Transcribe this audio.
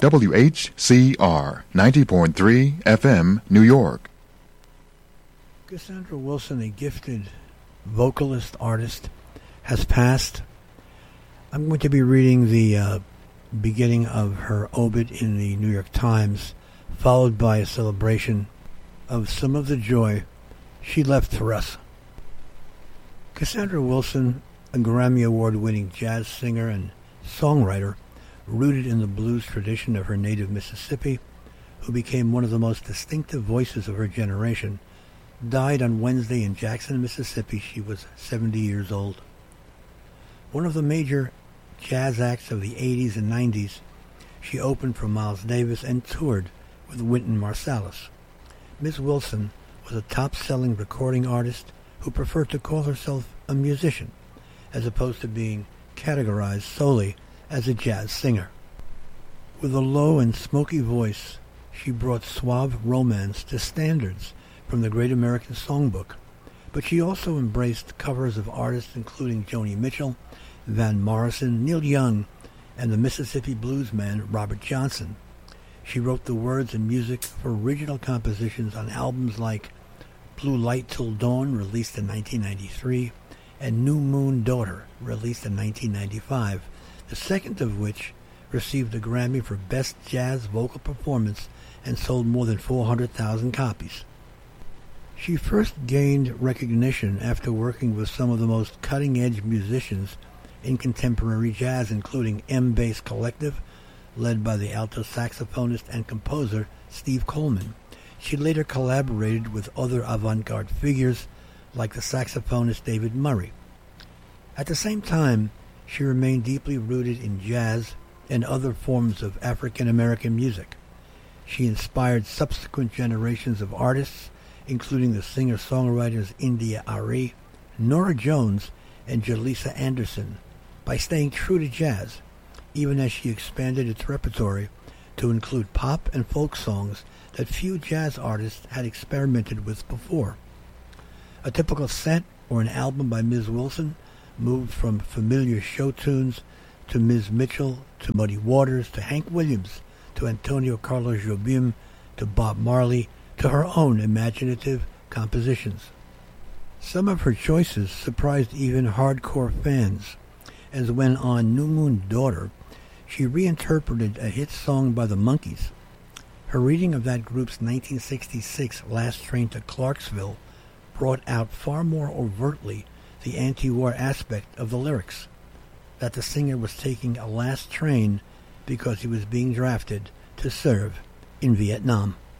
WHCR 90.3 FM, New York. Cassandra Wilson, a gifted vocalist artist, has passed. I'm going to be reading the beginning of her obit in the New York Times, followed by a celebration of some of the joy she left for us. Cassandra Wilson, a Grammy Award-winning jazz singer and songwriter, rooted in the blues tradition of her native Mississippi, who became one of the most distinctive voices of her generation, died on Wednesday in Jackson, Mississippi. She was 70 years old. One of the major jazz acts of the 80s and 90s, she opened for Miles Davis and toured with Wynton Marsalis. Ms. Wilson was a top-selling recording artist who preferred to call herself a musician, as opposed to being categorized solely as a jazz singer. With a low and smoky voice, she brought suave romance to standards from the Great American Songbook, but she also embraced covers of artists including Joni Mitchell, Van Morrison, Neil Young, and the Mississippi bluesman Robert Johnson. She wrote the words and music for original compositions on albums like Blue Light Till Dawn, released in 1993, and New Moon Daughter, released in 1995, the second of which received a Grammy for Best Jazz Vocal Performance and sold more than 400,000 copies. She first gained recognition after working with some of the most cutting-edge musicians in contemporary jazz, including M-Bass Collective, led by the alto saxophonist and composer Steve Coleman. She later collaborated with other avant-garde figures like the saxophonist David Murray. At the same time, she remained deeply rooted in jazz and other forms of African-American music. She inspired subsequent generations of artists, including the singer-songwriters India Ari, Nora Jones, and Jaleesa Anderson, by staying true to jazz, even as she expanded its repertoire to include pop and folk songs that few jazz artists had experimented with before. A typical set or an album by Ms. Wilson moved from familiar show tunes to Ms. Mitchell, to Muddy Waters, to Hank Williams, to Antonio Carlos Jobim, to Bob Marley, to her own imaginative compositions. Some of her choices surprised even hardcore fans, as when on New Moon Daughter, she reinterpreted a hit song by the Monkees. Her reading of that group's 1966 Last Train to Clarksville brought out far more overtly the anti-war aspect of the lyrics, that the singer was taking a last train because he was being drafted to serve in Vietnam.